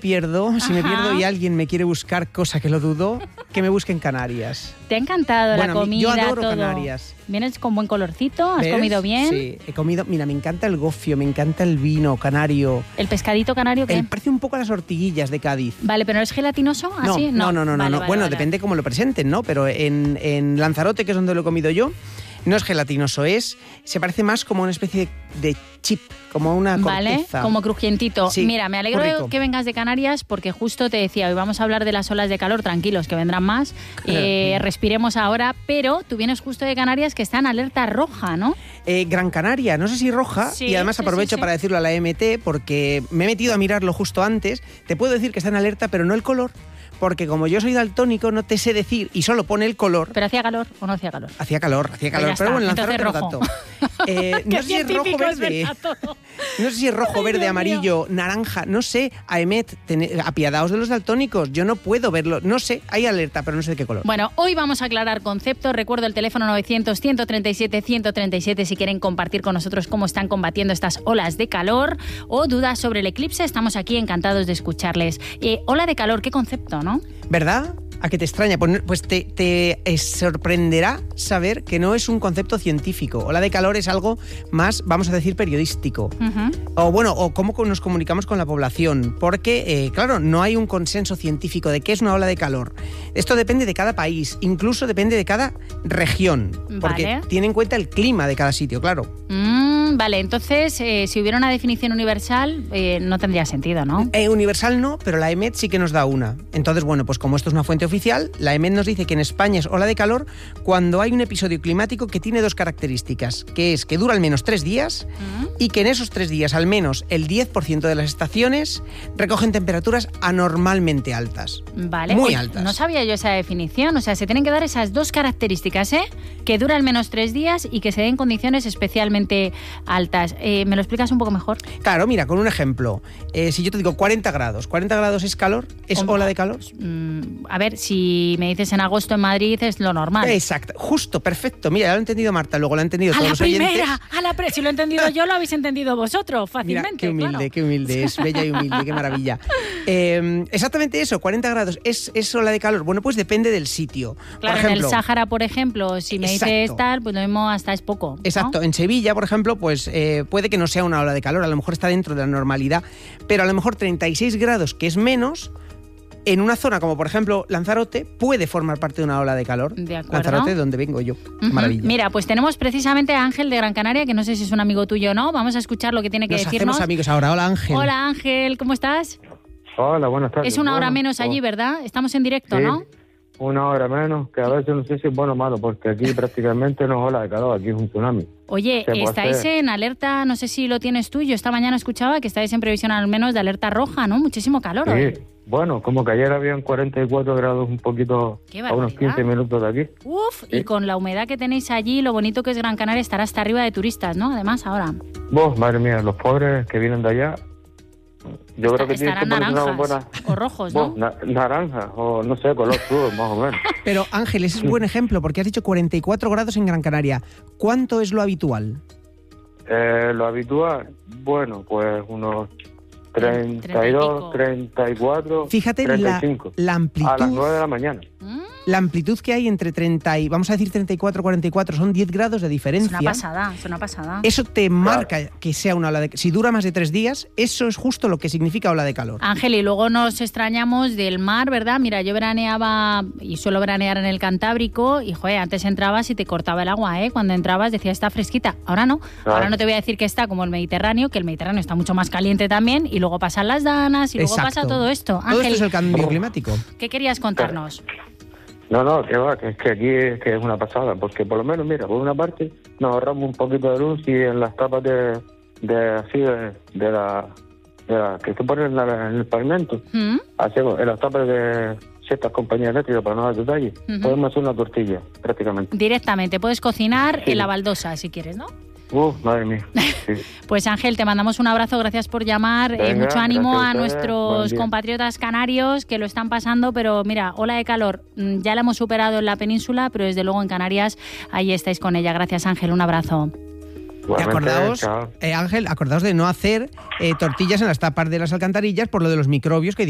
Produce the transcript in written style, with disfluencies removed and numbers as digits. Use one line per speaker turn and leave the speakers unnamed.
pierdo y alguien me quiere buscar, cosa que lo dudo, que me busque en Canarias.
¿Te ha encantado la comida?
Yo adoro
todo.
Canarias.
¿Vienes con buen colorcito? ¿Has comido bien?
Sí, he comido. Mira, me encanta el gofio, me encanta el vino canario.
¿El pescadito canario qué?
Parece un poco a las ortiguillas de Cádiz.
Vale, ¿pero no es gelatinoso? ¿Así?
No.
Vale,
Bueno, depende cómo lo presenten, ¿no? Pero en Lanzarote, que es donde lo he comido yo, no es gelatinoso, se parece más como una especie de chip, como una corteza.
Vale, como crujientito.
Sí,
mira, me alegro que vengas de Canarias porque justo te decía, hoy vamos a hablar de las olas de calor, tranquilos, que vendrán más. Respiremos ahora, pero tú vienes justo de Canarias que está en alerta roja, ¿no?
Gran Canaria, no sé si roja,
sí,
y además aprovecho para decirlo a la EMT porque me he metido a mirarlo justo antes. Te puedo decir que está en alerta, pero no el color. Porque como yo soy daltónico, no te sé decir, y solo pone el color.
¿Pero hacía calor o no hacía calor?
Hacía calor, pero bueno, en Lanzarote no tanto. No sé si es rojo, verde. No sé si es rojo, verde, amarillo, naranja, no sé. AEMET, apiadaos de los daltónicos, yo no puedo verlo, no sé, hay alerta, pero no sé de qué color.
Bueno, hoy vamos a aclarar conceptos. Recuerdo el teléfono 900-137-137 si quieren compartir con nosotros cómo están combatiendo estas olas de calor o dudas sobre el eclipse. Estamos aquí encantados de escucharles. Ola de calor, ¿qué concepto, no?
¿Verdad? ¿A qué te extraña? Pues te sorprenderá saber que no es un concepto científico. Ola de calor es algo más, vamos a decir, periodístico. O cómo nos comunicamos con la población. Porque, claro, no hay un consenso científico de qué es una ola de calor. Esto depende de cada país, incluso depende de cada región. Porque tiene en cuenta el clima de cada sitio, claro.
Vale, entonces, si hubiera una definición universal, no tendría sentido, ¿no?
Universal no, pero la EMET sí que nos da una. Entonces, bueno, pues como esto es una fuente oficial, la EMET nos dice que en España es ola de calor cuando hay un episodio climático que tiene dos características, que es que dura al menos 3 días y que en esos 3 días al menos el 10% de las estaciones recogen temperaturas anormalmente altas.
Vale.
Muy altas.
No sabía yo esa definición, o sea, se tienen que dar esas dos características, que dura al menos 3 días y que se den condiciones especialmente altas. ¿Me lo explicas un poco mejor?
Claro, mira, con un ejemplo. Si yo te digo 40 grados es calor, ¿es ola de calor?
A ver, si me dices en agosto en Madrid es lo normal.
Exacto, justo, perfecto. Mira, ya lo ha entendido Marta, luego lo han entendido todos los oyentes.
Si lo he entendido yo, lo habéis entendido vosotros fácilmente.
Mira, qué humilde, es bella y humilde, qué maravilla. Exactamente eso, 40 grados, ¿es ola de calor? Bueno, pues depende del sitio.
Claro, por ejemplo, en el Sáhara, por ejemplo, si me dices tal, pues lo mismo hasta es poco, ¿no?
Exacto, en Sevilla, por ejemplo, pues puede que no sea una ola de calor, a lo mejor está dentro de la normalidad, pero a lo mejor 36 grados, que es menos, en una zona como, por ejemplo, Lanzarote, puede formar parte de una ola de calor.
De acuerdo.
Lanzarote, donde vengo yo. Maravilla.
Mira, pues tenemos precisamente a Ángel de Gran Canaria, que no sé si es un amigo tuyo o no. Vamos a escuchar lo que tiene que decirnos.
Nos hacemos amigos ahora. Hola, Ángel.
Hola, Ángel. ¿Cómo estás?
Hola, buenas tardes.
Es una hora menos allí, ¿verdad? Estamos en directo,
sí,
¿no?
Una hora menos, que a veces no sé si es bueno o malo, porque aquí prácticamente no es ola de calor, aquí es un tsunami.
Oye, estáis en alerta, no sé si lo tienes tú, yo esta mañana escuchaba que estáis en previsión al menos de alerta roja, ¿no? Muchísimo calor.
Sí, bueno, como que ayer habían 44 grados un poquito a unos 15 minutos de aquí.
Uf, sí. Y con la humedad que tenéis allí, lo bonito que es Gran Canaria, estará hasta arriba de turistas, ¿no? Además, ahora.
Madre mía, los pobres que vienen de allá, yo creo que
estarán naranjas o rojos, ¿no?
Naranjas o no sé, color azul, más o menos.
Pero Ángel, ese es un buen ejemplo porque has dicho 44 grados en Gran Canaria. ¿Cuánto es lo habitual?
Lo habitual, bueno, pues unos 32, 34,
fíjate
35.
La amplitud.
A las 9 de la mañana.
La amplitud que hay entre 30 y, vamos a decir 34, 44, son 10 grados de diferencia.
Es una pasada.
Eso te marca que sea una ola de calor. Si dura más de 3 días, eso es justo lo que significa ola de calor.
Ángel, y luego nos extrañamos del mar, ¿verdad? Mira, yo veraneaba y suelo veranear en el Cantábrico y, joder, antes entrabas y te cortaba el agua, ¿eh? Cuando entrabas decías, está fresquita. Ahora no. Ahora no te voy a decir que está como el Mediterráneo, que el Mediterráneo está mucho más caliente también y luego pasan las danas y luego pasa todo esto. Ángel,
todo esto es el cambio climático.
¿Qué querías contarnos?
No, que va, que es que aquí es una pasada, porque por lo menos, mira, por una parte nos ahorramos un poquito de luz y en las tapas de la que se ponen en el pavimento, hacemos en las tapas de ciertas compañías eléctricas, para no dar detalles, podemos hacer una tortilla, prácticamente.
Directamente, puedes cocinar en la baldosa, si quieres, ¿no?
Madre mía. Sí.
Pues Ángel, te mandamos un abrazo, gracias por llamar.
Venga,
mucho ánimo a
ustedes.
nuestros compatriotas canarios que lo están pasando, pero mira, ola de calor, ya la hemos superado en la península, pero desde luego en Canarias, ahí estáis con ella. Gracias, Ángel, un abrazo.
Ángel, acordaos de no hacer tortillas en las tapas de las alcantarillas por lo de los microbios que